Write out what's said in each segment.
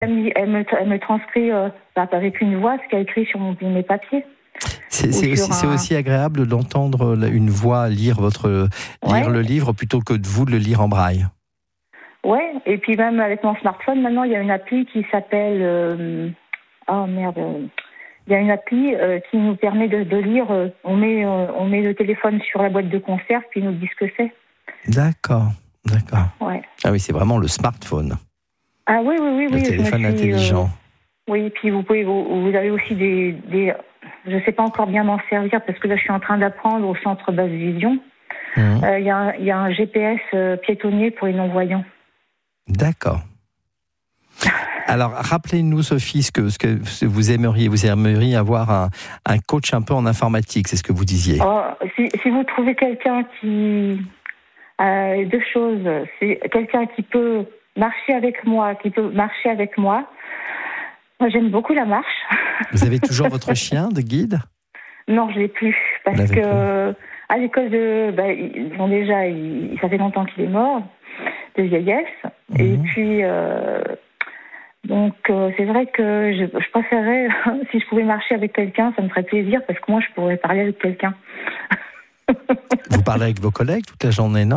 Elle me transcrit avec une voix ce qu'elle écrit sur mes papiers. C'est aussi agréable d'entendre une voix lire le livre plutôt que de vous de le lire en braille. Ouais, et puis même avec mon smartphone, maintenant il y a une appli qui s'appelle... Il y a une appli qui nous permet de lire. On met le téléphone sur la boîte de conserve, puis il nous dit ce que c'est. D'accord. Ouais. Ah oui, c'est vraiment le smartphone. Ah oui. Le téléphone intelligent. Oui, puis vous avez aussi des... Je ne sais pas encore bien m'en servir, parce que là je suis en train d'apprendre au centre Basse Vision. Il y a un GPS piétonnier pour les non-voyants. D'accord. Alors, rappelez-nous, Sophie, ce que vous aimeriez avoir un coach un peu en informatique, c'est ce que vous disiez. Si vous trouvez quelqu'un qui a deux choses, c'est quelqu'un qui peut marcher avec moi, Moi, j'aime beaucoup la marche. Vous avez toujours votre chien de guide ? Non, je l'ai plus, parce que à l'école ça fait longtemps qu'il est mort, de vieillesse, et puis... Donc, c'est vrai que je préférerais, si je pouvais marcher avec quelqu'un, ça me ferait plaisir, parce que moi, je pourrais parler avec quelqu'un. Vous parlez avec vos collègues toute la journée, non ?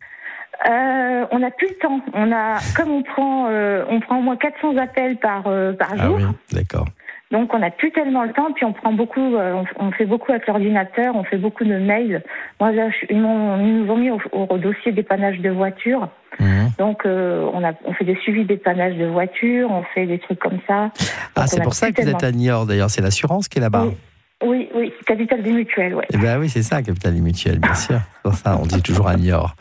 On n'a plus le temps. Comme on prend au moins 400 appels par jour. Ah oui, d'accord. Donc, on n'a plus tellement le temps, puis on prend beaucoup, on fait beaucoup avec l'ordinateur, on fait beaucoup de mails. Moi, là, ils nous ont mis au dossier dépannage de voitures. Donc, on fait des suivis dépannage de voitures, on fait des trucs comme ça. Donc, c'est pour ça que vous êtes à Niort, d'ailleurs. C'est l'assurance qui est là-bas. Oui, Capital des Mutuelles, ouais. Eh bien oui, c'est ça, Capital des Mutuelles, bien sûr. C'est pour ça, on dit toujours à Niort.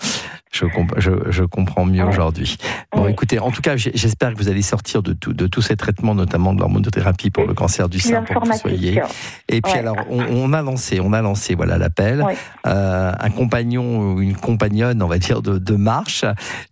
Je comprends mieux aujourd'hui. Bon, écoutez, en tout cas, j'espère que vous allez sortir de tous ces traitements, notamment de l'hormonothérapie pour le cancer du sein, pour que vous soyez. Et puis alors, on a lancé, voilà l'appel. Un compagnon ou une compagnonne, on va dire, de marche.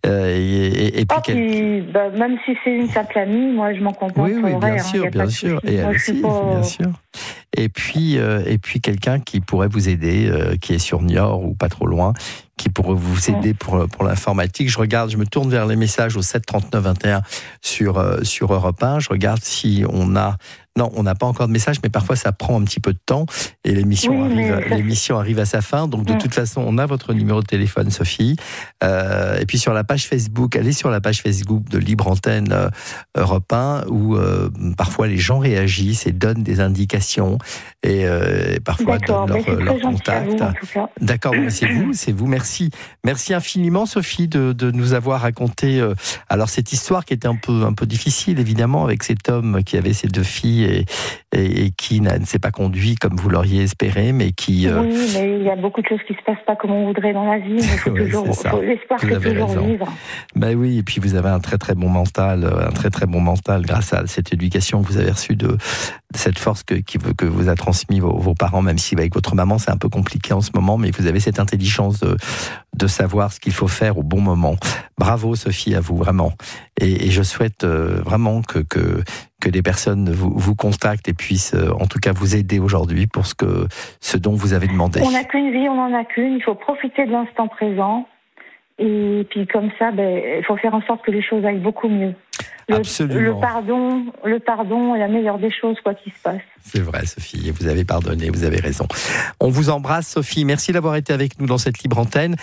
Et puis même si c'est une simple amie, moi, je m'en contenterai. Oui, bien sûr. Et elle aussi, bien sûr. Et puis quelqu'un qui pourrait vous aider, qui est sur Niort ou pas trop loin, qui pourrait vous aider pour l'informatique. Je me tourne vers les messages au 7 39 21 sur Europe 1. Je regarde si on a... Non, on n'a pas encore de message, mais parfois ça prend un petit peu de temps et l'émission arrive à sa fin. Donc de toute façon, on a votre numéro de téléphone, Sophie. Et puis sur la page Facebook, allez sur la page Facebook de Libre Antenne Europe 1 où parfois les gens réagissent et donnent des indications et parfois donnent leur contact. D'accord, c'est vous. Merci infiniment, Sophie, de nous avoir raconté alors cette histoire qui était un peu difficile, évidemment, avec cet homme qui avait ses deux filles et qui ne s'est pas conduit comme vous l'auriez espéré, mais qui... Oui, mais il y a beaucoup de choses qui ne se passent pas comme on voudrait dans la vie, mais l'espoir fait toujours vivre. Ben oui, et puis vous avez un très très bon mental grâce à cette éducation que vous avez reçue de cette force que vous a transmis vos parents, même si avec votre maman c'est un peu compliqué en ce moment, mais vous avez cette intelligence de savoir ce qu'il faut faire au bon moment. Bravo, Sophie, à vous, vraiment. Et je souhaite vraiment que des personnes vous contactent et puissent en tout cas vous aider aujourd'hui pour ce dont vous avez demandé. On n'a qu'une vie, on n'en a qu'une. Il faut profiter de l'instant présent. Et puis comme ça, il faut faire en sorte que les choses aillent beaucoup mieux. Absolument. Le pardon est la meilleure des choses, quoi qu'il se passe. C'est vrai, Sophie, vous avez pardonné, vous avez raison. On vous embrasse, Sophie. Merci d'avoir été avec nous dans cette libre antenne.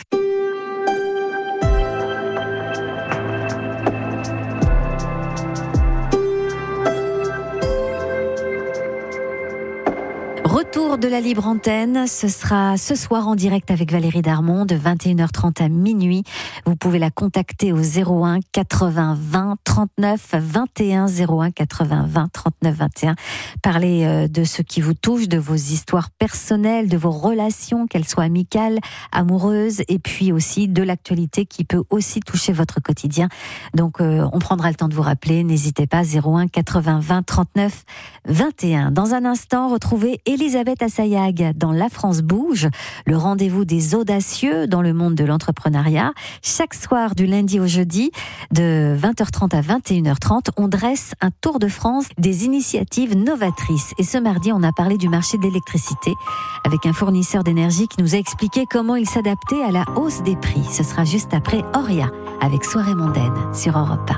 Retour de la libre antenne, ce sera ce soir en direct avec Valérie Darmon de 21h30 à minuit. Vous pouvez la contacter au 01 80 20 39 21 01 80 20 39 21. Parlez de ce qui vous touche, de vos histoires personnelles, de vos relations, qu'elles soient amicales, amoureuses, et puis aussi de l'actualité qui peut aussi toucher votre quotidien. Donc on prendra le temps de vous rappeler, n'hésitez pas, 01 80 20 39 21. Dans un instant, retrouvez Elisabeth Assayag dans La France bouge, le rendez-vous des audacieux dans le monde de l'entrepreneuriat. Chaque soir du lundi au jeudi, de 20h30 à 21h30, on dresse un tour de France des initiatives novatrices. Et ce mardi, on a parlé du marché de l'électricité avec un fournisseur d'énergie qui nous a expliqué comment il s'adaptait à la hausse des prix. Ce sera juste après Auria avec Soirée mondaine sur Europe 1.